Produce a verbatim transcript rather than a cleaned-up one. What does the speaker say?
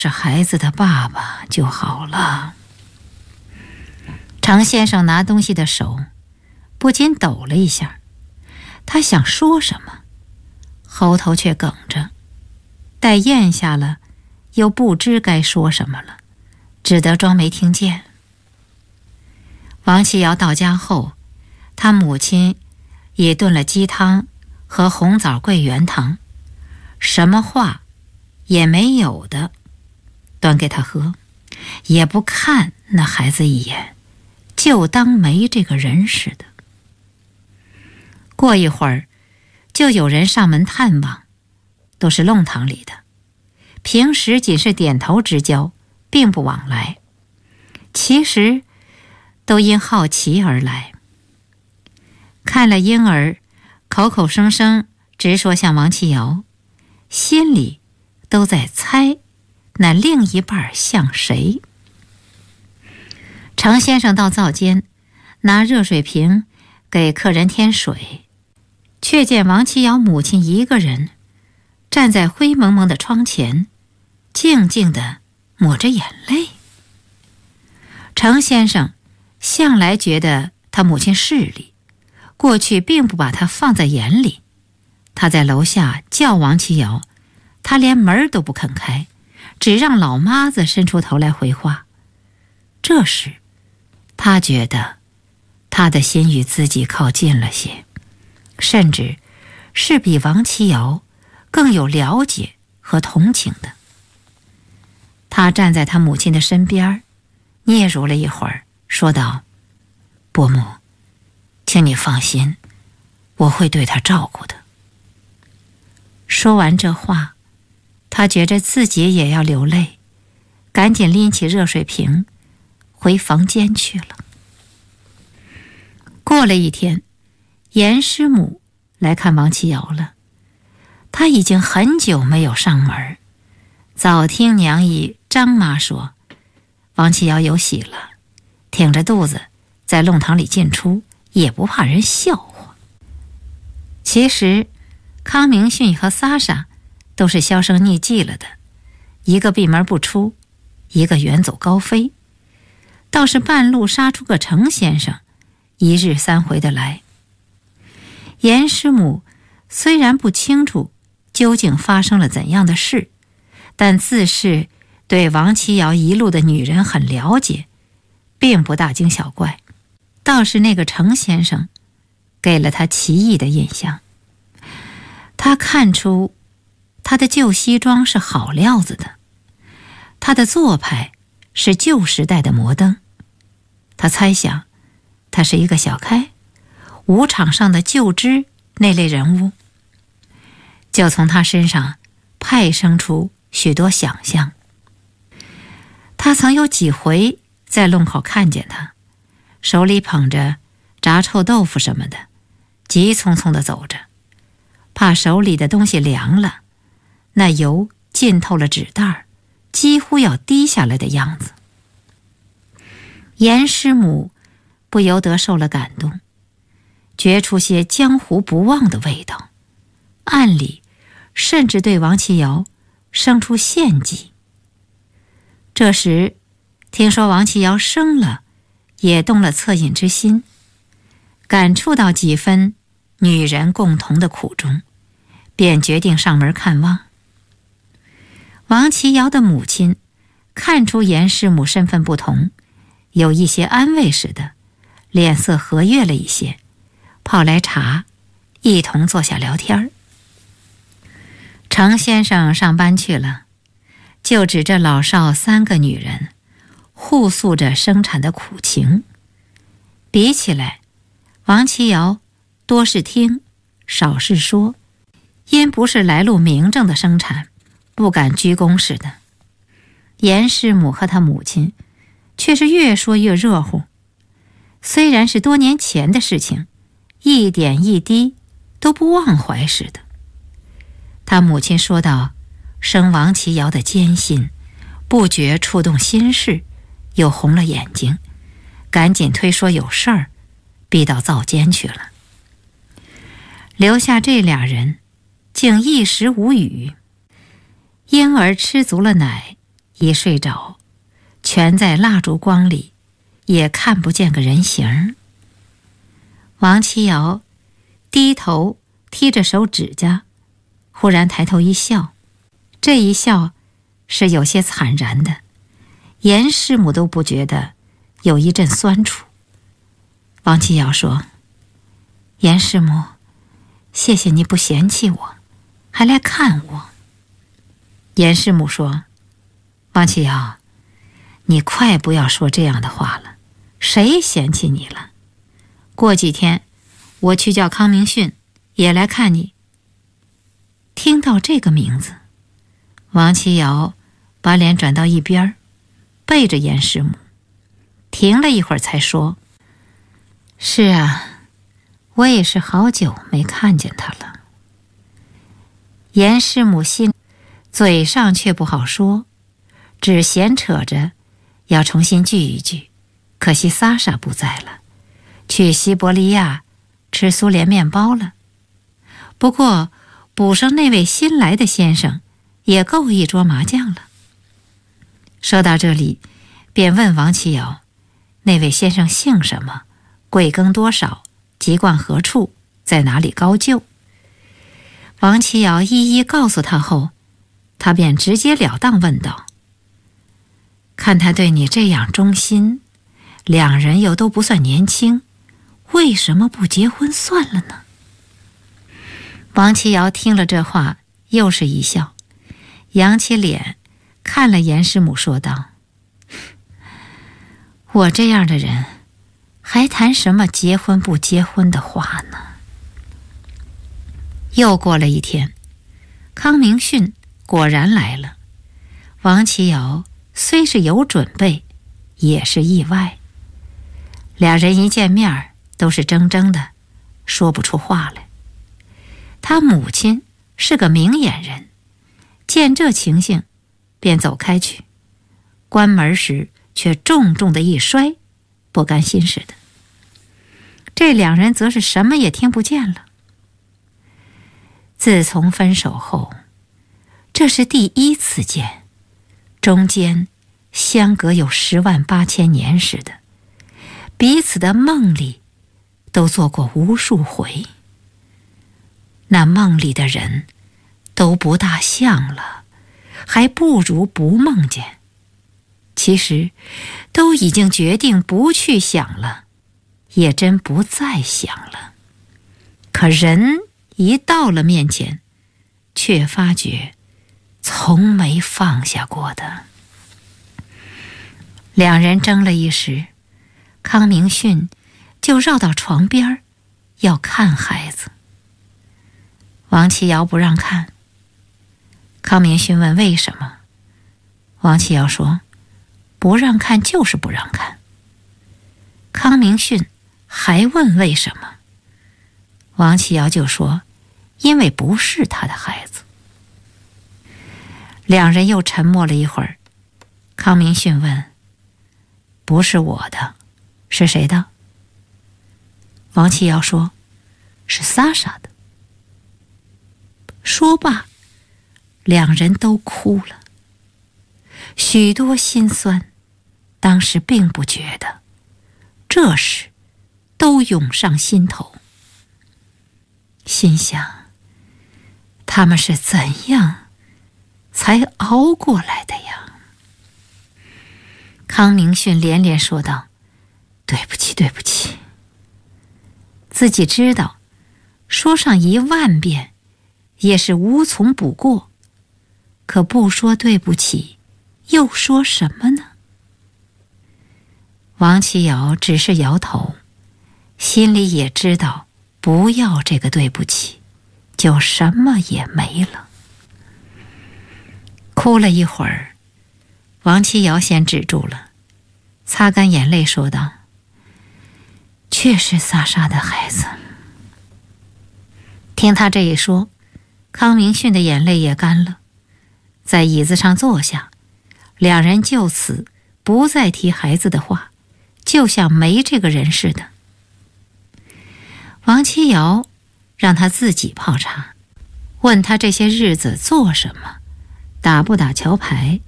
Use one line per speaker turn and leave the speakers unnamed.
是孩子的爸爸就好了。程先生拿东西的手不禁抖了一下，他想说什么，喉头却哽着，待咽下了，又不知该说什么了，只得装没听见。王启尧到家后，他母亲也炖了鸡汤和红枣桂圆汤，什么话也没有的端给他喝，也不看那孩子一眼，就当没这个人似的。过一会儿，就有人上门探望，都是弄堂里的，平时仅是点头之交，并不往来，其实都因好奇而来。看了婴儿口口声声直说像王启尧，心里都在猜那另一半像谁。程先生到灶间拿热水瓶给客人添水，却见王启尧母亲一个人站在灰蒙蒙的窗前，静静地抹着眼泪。程先生向来觉得他母亲势利，过去并不把他放在眼里。他在楼下叫王启尧，他连门都不肯开，只让老妈子伸出头来回话。这时他觉得他的心与自己靠近了些，甚至是比王启尧更有了解和同情的。他站在他母亲的身边，嗫嚅了一会儿，说道：伯母，请你放心，我会对他照顾的。说完这话，他觉着自己也要流泪，赶紧拎起热水瓶回房间去了。过了一天，严师母来看王启尧了。他已经很久没有上门，早听娘姨张妈说王启尧有喜了，挺着肚子在弄堂里进出，也不怕人笑话。其实康明训和撒莎都是销声匿迹了的，一个闭门不出，一个远走高飞，倒是半路杀出个程先生，一日三回的来。严师母虽然不清楚究竟发生了怎样的事，但自是对王启尧一路的女人很了解，并不大惊小怪。倒是那个程先生给了他奇异的印象。他看出他的旧西装是好料子的，他的做派是旧时代的摩登。他猜想他是一个小开，舞场上的旧枝那类人物，就从他身上派生出许多想象。他曾有几回在弄口看见他，手里捧着炸臭豆腐什么的，急匆匆地走着，怕手里的东西凉了，那油浸透了纸袋，几乎要滴下来的样子。严师母不由得受了感动，觉出些江湖不忘的味道，暗里甚至对王启尧生出献计。这时听说王启尧生了，也动了恻隐之心，感触到几分女人共同的苦衷，便决定上门看望。王启尧的母亲看出严师母身份不同，有一些安慰似的，脸色和悦了一些，泡来茶，一同坐下聊天。程先生上班去了，就指着老少三个女人互诉着生产的苦情。比起来，王启尧多是听，少是说，因不是来路明正的生产，不敢居功似的。严师母和他母亲却是越说越热乎，虽然是多年前的事情，一点一滴都不忘怀似的。他母亲说到生王启尧的艰辛，不觉触动心事，又红了眼睛，赶紧推说有事儿，逼到灶间去了。留下这俩人竟一时无语。婴儿吃足了奶， 一睡着，全在蜡烛光里，也看不见个人形。王七瑶低头踢着手指甲，忽然抬头一笑，这一笑是有些惨然的，严师母都不觉得有一阵酸楚。王七瑶说：“严师母，谢谢你不嫌弃我，还来看我。”严师母说：“王七瑶，你快不要说这样的话了，谁嫌弃你了？过几天我去叫康明训也来看你。”听到这个名字，王七瑶把脸转到一边，背着严师母，停了一会儿才说：“是啊，我也是好久没看见他了。”严师母心嘴上却不好说，只闲扯着要重新聚一聚，可惜萨莎不在了，去西伯利亚吃苏联面包了。不过补上那位新来的先生也够一桌麻将了。说到这里，便问王七瑶：“那位先生姓什么？贵庚多少？籍贯何处？在哪里高就？”王七瑶一一告诉他后，他便直截了当问道：“看他对你这样忠心，两人又都不算年轻，为什么不结婚算了呢？”王七瑶听了这话，又是一笑，扬起脸看了严师母，说道：“我这样的人，还谈什么结婚不结婚的话呢？”又过了一天，康明训果然来了。王七瑶虽是有准备，也是意外。俩人一见面都是怔怔的，说不出话来。他母亲是个明眼人，见这情形，便走开去，关门时却重重的一摔，不甘心似的。这两人则是什么也听不见了。自从分手后，这是第一次见，中间相隔有十万八千年似的，彼此的梦里都做过无数回。那梦里的人都不大像了，还不如不梦见。其实都已经决定不去想了，也真不再想了。可人一到了面前，却发觉从没放下过的。两人争了一时，康明训就绕到床边要看孩子。王七瑶不让看。康明训问为什么，王七瑶说：“不让看就是不让看。”康明训还问为什么，王七瑶就说：“因为不是他的孩子。”两人又沉默了一会儿，康明训问：“不是我的，是谁的？”王七瑶说：“是萨莎的。”说罢，两人都哭了。许多心酸，当时并不觉得，这时都涌上心头。心想，他们是怎样才熬过来的呀？康明训连连说道：“对不起，对不起。”自己知道，说上一万遍也是无从补过，可不说对不起，又说什么呢？王七瑶只是摇头，心里也知道不要这个对不起，就什么也没了。哭了一会儿，王七瑶先止住了，擦干眼泪说道：“确是萨莎的孩子。”听他这一说，康明训的眼泪也干了，在椅子上坐下，两人就此不再提孩子的话，就像没这个人似的。王七瑶让他自己泡茶，问他这些日子做什么，打不打桥牌，